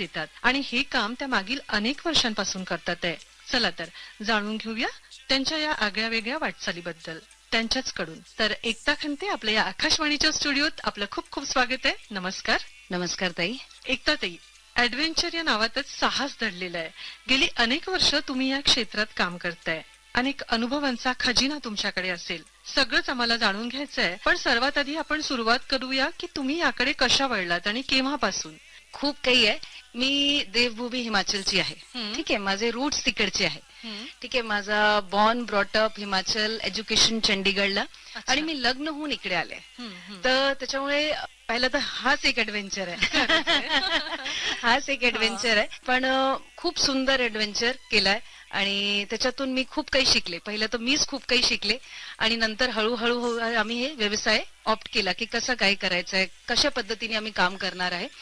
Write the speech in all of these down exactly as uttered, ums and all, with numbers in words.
देतात आणि हे काम त्या मागील अनेक वर्षांपासून करतात आहे. चला तर जाणून घेऊया त्यांच्या या आगळ्या वेगळ्या वाटचालीबद्दल त्यांच्याच कडून. तर एकता खंते आपल्या या आकाशवाणीच्या स्टुडिओत आपलं खूप खूप स्वागत आहे. नमस्कार. नमस्कार ताई. एकता ताई, ऍडव्हेंचर या नावातच साहस दडलेलं आहे. गेली अनेक वर्ष तुम्ही या क्षेत्रात काम करताय. अनेक अनुभवांचा खजिना तुमच्याकडे असेल. सगळंच आम्हाला जाणून घ्यायचं आहे. पण सर्वात आधी आपण सुरुवात करूया की तुम्ही याकडे कशा वळलात आणि केव्हापासून. खूप काही आहे. मी देवभूमी हिमाचलची आहे. ठीक आहे, माझे रूट्स तिकडचे आहे. ठीक आहे, माझा बॉर्न ब्रॉटअप हिमाचल, एज्युकेशन चंडीगडला आणि मी लग्न होऊन इकडे आले. तर त्याच्यामुळे पहिलं तर हाच एक ऍडव्हेंचर आहे. हाच एक ऍडव्हेंचर आहे, पण खूप सुंदर ऍडव्हेंचर केलाय आणि त्याच्यातून मी खूप काही शिकले. पहिलं तर मीच खूप काही शिकले आणि नंतर हळूहळू आम्ही हे व्यवसाय ऑप्ट केला की कसं काय करायचंय, कशा पद्धतीने आम्ही काम करणार आहे.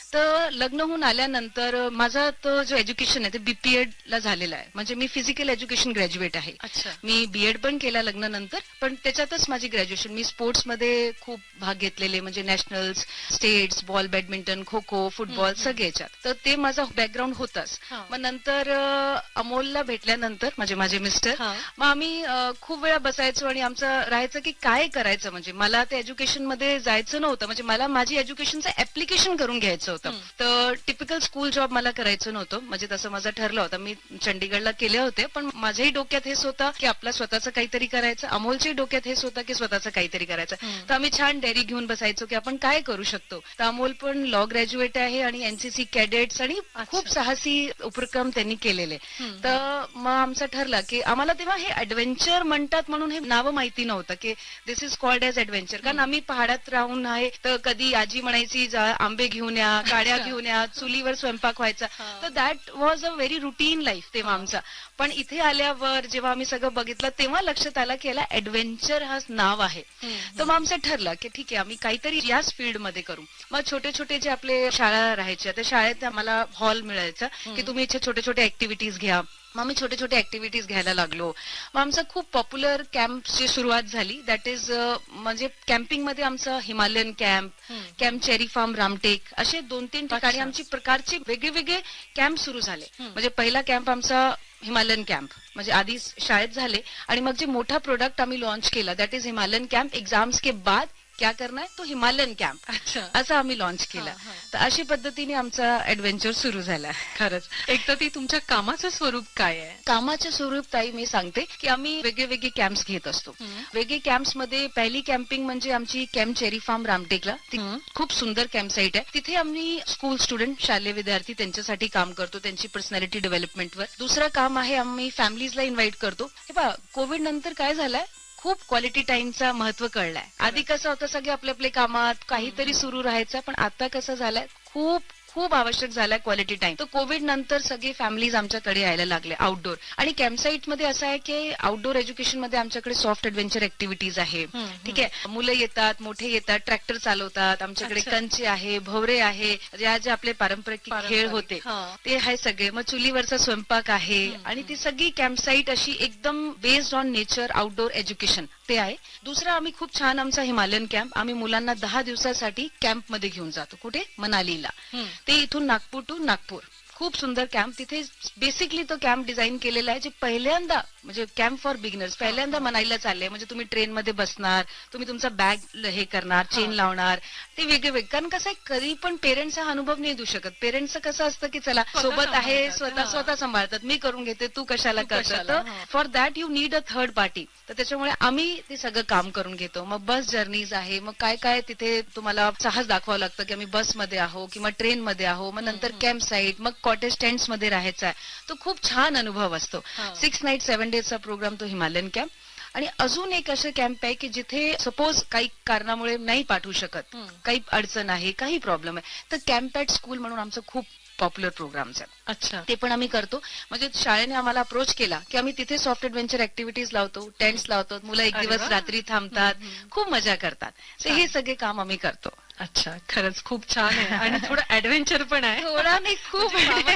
तर लग्न होऊन आल्यानंतर माझा तो जो एज्युकेशन आहे ते बीपीएड ला झालेला आहे. म्हणजे मी फिजिकल एज्युकेशन ग्रॅज्युएट आहे. मी बीएड पण केला लग्नानंतर, पण त्याच्यातच माझी ग्रॅज्युएशन. मी स्पोर्ट्स मध्ये खूप भाग घेतलेले, म्हणजे nationals, states, ball, badminton, kho kho, football सगळे याच्यात. तर ते माझा बॅकग्राऊंड होताच. मग नंतर अमोलला भेटल्यानंतर म्हणजे माझे मिस्टर, मग आम्ही खूप वेळा बसायचो आणि आमचं राहायचं की काय करायचं. म्हणजे मला ते एज्युकेशन मध्ये जायचं नव्हतं, म्हणजे मला माझी एज्युकेशनचं ऍप्लिकेशन करून घ्यायचं होतं. तर टिपिकल स्कूल जॉब मला करायचं नव्हतं. म्हणजे तसं माझं ठरलं होतं. मी चंडीगडला केले होते, पण माझ्याही डोक्यात हेच होतं की आपलं स्वतःचं काहीतरी करायचं. अमोलच्याही डोक्यात हेच होतं की स्वतःचं काहीतरी करायचं. तर आम्ही छान डायरी घेऊन बसायचो की आपण काय करू शकतो. तर अमोल पण लॉ ग्रॅज्युएट आहे आणि एनसीसी कॅडेट्स आणि खूप साहसी उपक्रम त्यांनी केलेले. तर मग आमचं ठरलं की आम्हाला तेव्हा हे ऍडव्हेंचर म्हणतात म्हणून हे नावं माहिती नव्हतं की दिस इज कॉल्ड एज ऍडव्हेंचर. कारण आम्ही पहाडात राहून आहे, तर कधी आजी म्हणायची आंबे घेऊन या, काड्या घेऊन या, चुलीवर स्वयंपाक व्हायचा. तर that was a very routine life तेव्हा आमचा. पण इथे आल्यावर जेव्हा आम्ही सगळं बघितलं तेव्हा लक्षात आलं की याला ऍडव्हेंचर हा नाव आहे. तर मग आमचं ठरलं की ठीक आहे, आम्ही काहीतरी याच फील्डमध्ये करू. मग छोटे छोटे जे आपले शाळा राहायच्या त्या शाळेत आम्हाला हॉल मिळायचा की तुम्ही इथे छोटे छोटे ऍक्टिव्हिटीज घ्या. मग आम्ही छोटे छोटे ऍक्टिव्हिटीज घ्यायला लागलो. मग आमचं खूप पॉप्युलर कॅम्पची सुरुवात झाली. दॅट इज म्हणजे कॅम्पिंगमध्ये आमचं Himalayan camp, camp cherry form Ramtek, असे दोन तीन ठिकाणी आमची प्रकारचे वेगळे वेगळे कॅम्प सुरू झाले. म्हणजे पहिला कॅम्प आमचा हिमालयन कॅम्प म्हणजे आधी शाळेत झाले आणि मग जे मोठा प्रोडक्ट आम्ही लॉन्च केला that is Himalayan camp exams के बाद क्या करना है तो हिमालयन कॅम्प, असं आम्ही लॉन्च केला. तर अशी पद्धतीने आमचा ऍडव्हेंचर सुरू झाला. खरंच. एकदा ती तुमच्या कामाचं स्वरूप काय आहे? कामाचं स्वरूप ताई मी सांगते की आम्ही वेगळे वेगळे कॅम्प्स घेत असतो. वेगळे कॅम्प्स मध्ये पहिली कॅम्पिंग म्हणजे आमची कॅम्प चेरी फार्म रामटेकला. ती खूप सुंदर कॅम्प साईट आहे. तिथे आम्ही स्कूल स्टुडंट, शालेय विद्यार्थी त्यांच्यासाठी काम करतो, त्यांची पर्सनॅलिटी डेव्हलपमेंटवर. दुसरं काम आहे आम्ही फॅमिलीजला इन्व्हाइट करतो. हे पहा, कोविड नंतर काय झालंय, खूप क्वालिटी टाइमचा महत्व कळलाय. आधी कसं होतं, सगळे आपल्या आपल्या कामात काहीतरी सुरू राहायचं, पण आता कसं झालंय, खूप खूप आवश्यक झालाय क्वालिटी टाइम. तर कोविड नंतर सगळे फॅमिलीज आमच्याकडे यायला लागले आउटडोर. आणि कॅम्पसाईट मध्ये असं आहे की आउटडोर एज्युकेशन मध्ये आमच्याकडे सॉफ्ट ऍडव्हेंचर ऍक्टिव्हिटीज आहे. ठीक आहे, मुलं येतात, मोठे येतात, ट्रॅक्टर चालवतात, आमच्याकडे कंचे आहे, भवरे आहे, ज्या जे आपले पारंपरिक खेळ होते ते आहे सगळे. मग चुलीवरचा स्वयंपाक आहे आणि ती सगळी कॅम्पसाईट अशी एकदम based on nature outdoor education ते आहे. दुसरा आम्ही खूप छान आमचा हिमालयन कॅम्प, आम्ही मुलांना दहा दिवसासाठी कॅम्प मध्ये घेऊन जातो. कुठे? मनालीला. ते इथून नागपूर टू नागपूर. खूप सुंदर कॅम्प. तिथे बेसिकली तो कॅम्प डिझाईन केलेला आहे जे पहिल्यांदा म्हणजे कॅम्प फॉर बिगिनर्स पहिल्यांदा मनालीला चालले. म्हणजे तुम्ही ट्रेन मध्ये बसणार, तुम्ही तुमचा बॅग हे करणार, चेन लावणार, ते वेगळे वेगळे. कारण कसं आहे, कधी पण पेरेंट्स हा अनुभव नाही देऊ शकत. पेरेंट्सचं कसं असतं की चला सोबत आहे, स्वतः स्वतः सांभाळतात, मी करून घेते, तू कशाला करतो. For that you need a third party. तर त्याच्यामुळे आम्ही ते सगळं काम करून घेतो. मग बस जर्नीज आहे, मग काय काय तिथे तुम्हाला साहस दाखवावं लागतं की आम्ही बसमध्ये आहो किंवा ट्रेन मध्ये आहो. मग नंतर कॅम्प साईट, मग कॉटेज टेंट्स मध्ये राहायचा आहे. तो खूप छान अनुभव असतो. सिक्स नाईट सेव्हन डेजचा प्रोग्राम तो हिमालयन कॅम्प. आणि अजून एक असे कॅम्प आहे की जिथे सपोज काही कारणामुळे नाही पाठवू शकत, काही अडचण आहे, काही प्रॉब्लेम आहे, तर कॅम्प ॲट स्कूल म्हणून आमचं खूप पॉप्युलर प्रोग्राम्स आहेत. अच्छा, ते पण आम्ही करतो. म्हणजे शाळेने आम्हाला अप्रोच केला की आम्ही तिथे सॉफ्ट ऍडव्हेंचर ऍक्टिव्हिटीज लावतो, टेंट्स लावतो, मुलं एक दिवस रात्री थांबतात, खूप मजा करतात. तर हे सगळे काम आम्ही करतो. अच्छा, खरंच खूप छान आहे आणि थोडं ऍडव्हेंचर पण आहे. थोडा नाही, खूप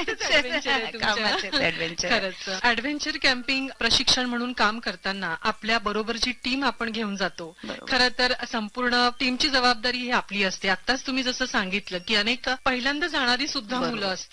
ऍडव्हेंचर. खरंच ऍडव्हेंचर कॅम्पिंग प्रशिक्षण म्हणून काम करताना आपल्या बरोबरची टीम आपण घेऊन जातो. खरं तर संपूर्ण टीमची जबाबदारी ही आपली असते. आताच तुम्ही जसं सांगितलं की अनेक पहिल्यांदा जाणारी सुद्धा मुलं असतात.